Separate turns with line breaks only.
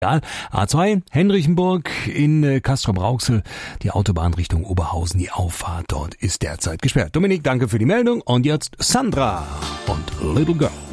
A2, Henrichenburg in Castrop-Rauxel, die Autobahn Richtung Oberhausen, die Auffahrt dort ist derzeit gesperrt. Dominik, danke für die Meldung und jetzt Sandra und Little Girl.